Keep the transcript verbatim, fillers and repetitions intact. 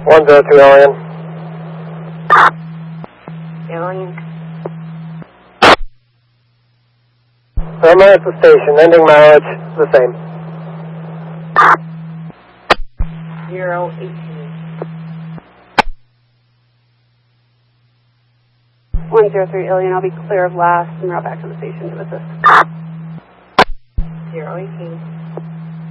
one zero two Alien. Alien. I'm at the station, ending mileage, the same. Zero eighteen. one zero three Alien, I'll be clear of last and route back to the station to assist. Zero eighteen.